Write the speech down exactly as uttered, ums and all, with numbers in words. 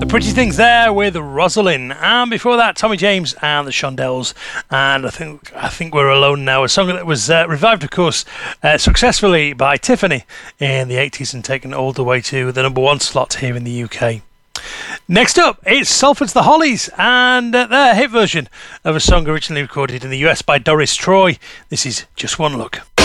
Pretty Things there with Rosalind, and before that Tommy James and the Shondells, and I think I think We're Alone Now, a song that was uh, revived, of course, uh, successfully by Tiffany in the eighties and taken all the way to the number one slot here in the U K. Next up, it's Salford's The Hollies and uh, their hit version of a song originally recorded in the U S by Doris Troy. This is Just One Look.